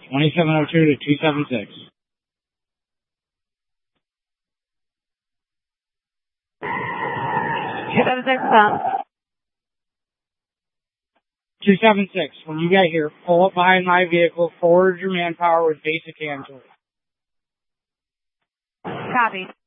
2702 to 276. 276, when you get here, pull up behind my vehicle, forward your manpower with basic hand tools. Copy.